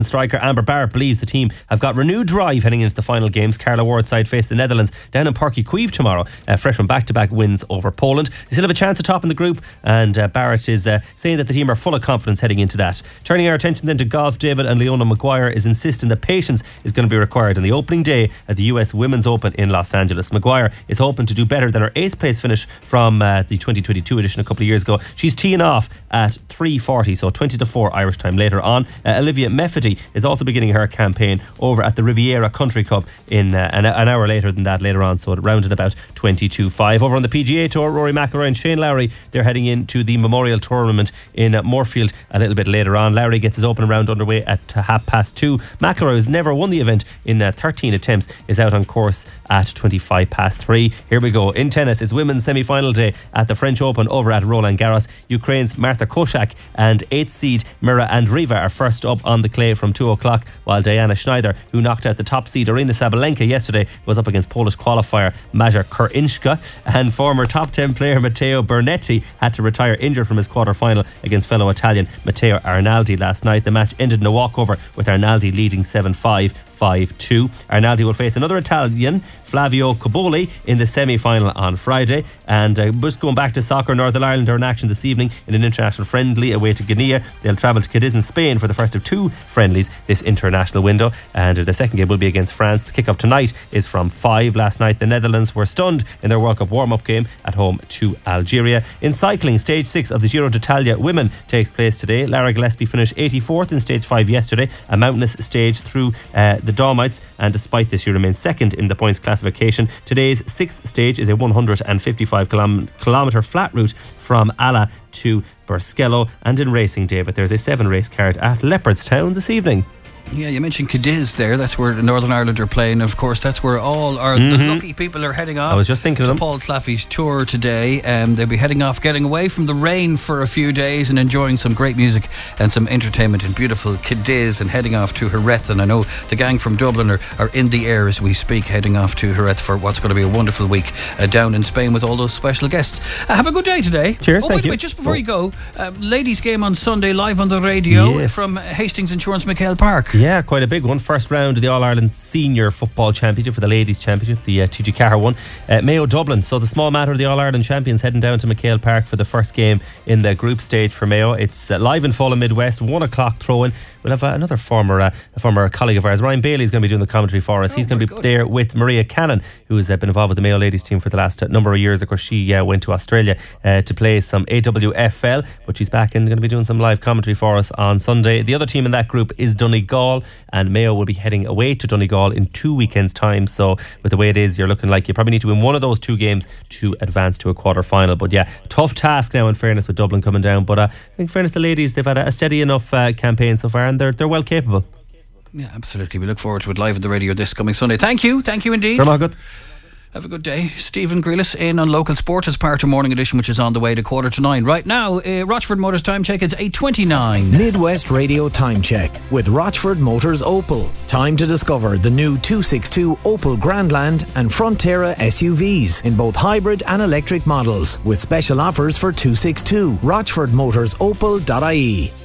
Striker Amber Barrett believes the team have got renewed drive heading into the final games. Carla Ward's side face the Netherlands down in Páirc Uí Chaoimh tomorrow, fresh from back-to-back wins over Poland. They still have a chance to top in the group, and Barrett is saying that the team are full of confidence heading into that. Turning our attention then to golf, David and Leona Maguire is insisting that patience is going to be required on the opening day at the US Women's Open in Los Angeles. Maguire is hoping to do better than her 8th place finish from the 2022 edition a couple of years ago. She's teeing off at 3:40, so 20 to 4 Irish time later on. Olivia Meffety is also beginning her campaign over at the Riviera Country Club in an hour later than that later on, so around at about 22:05. Over on the PGA Tour, Rory McIlroy and Shane Lowry, they're heading into the Memorial Tournament in Moorfield a little bit later on. Lowry gets his opening round underway at 2:30. McIlroy, who's never won the event in 13 attempts, is out on course at 3:25. Here we go. In tennis, it's women's semi-final day at the French Open over at Roland Garros. Ukraine's Marta Koshak and 8th seed Mira Andreeva are first up on the clay from 2 o'clock, while Diana Schneider, who knocked out the top seed Aryna Sabalenka yesterday, was up against Polish qualifier Maja Kurinska. And former top 10 player Matteo Bernetti had to retire injured from his quarter-final against fellow Italian Matteo Arnaldi last night. The match ended in a walkover, with Arnaldi leading 7-5, 5-2. Arnaldi will face another Italian, Flavio Cobolli, in the semi-final on Friday. And just going back to soccer, Northern Ireland are in action this evening in an international friendly away to Guinea. They'll travel to Cadiz in Spain for the first of 2 friendlies this international window, and the second game will be against France. Kick-off tonight is from 5. Last night the Netherlands were stunned in their World Cup warm-up game at home to Algeria. In cycling, stage 6 of the Giro d'Italia women takes place today. Lara Gillespie finished 84th in stage 5 yesterday, a mountainous stage through the Dolomites, and despite this she remains second in the points classification. Today's 6th stage is a 155 kilometre flat route from Alla to Berskello. And in racing, David, there's a 7 race card at Leopardstown this evening. Yeah, you mentioned Cadiz there. That's where Northern Ireland are playing. Of course, that's where all the lucky people are heading off. I was just thinking to of them. Paul Claffey's tour today. They'll be heading off, getting away from the rain for a few days and enjoying some great music and some entertainment in beautiful Cadiz, and heading off to Jerez. And I know the gang from Dublin are in the air as we speak, heading off to Jerez for what's going to be a wonderful week down in Spain with all those special guests. Have a good day today. Cheers, thank by the you. way, just before you go, ladies' game on Sunday live on the radio from Hastings Insurance McHale Park. Yeah, quite a big one. First round of the All-Ireland Senior Football Championship for the Ladies Championship, the TG Carr one. Mayo Dublin, so the small matter of the All-Ireland champions, heading down to McHale Park for the first game in the group stage for Mayo. It's live in Fulham Midwest, 1 o'clock throw-in. We'll have another former colleague of ours, Ryan Bailey, is going to be doing the commentary for us. He's going to be there with Maria Cannon, who has been involved with the Mayo ladies team for the last number of years. Of course, she went to Australia to play some AWFL, but she's back and going to be doing some live commentary for us on Sunday. The other team in that group is Donegal, and Mayo will be heading away to Donegal in 2 weekends' time. So with the way it is, you're looking like you probably need to win one of those 2 games to advance to a quarter-final. But yeah, tough task now, in fairness, with Dublin coming down. But I think, in fairness, the ladies, they've had a steady enough campaign so far, and they're well capable. Yeah, absolutely. We look forward to it live at the radio this coming Sunday. Thank you indeed. Good. Have a good day. Stephen Grealis in on Local Sport as part of Morning Edition, which is on the way to 8:45. Right now, Rochford Motors time check is 8:29. Midwest Radio time check with Rochford Motors Opel. Time to discover the new 262 Opel Grandland and Frontera SUVs in both hybrid and electric models, with special offers for 262. RochfordMotorsOpel.ie.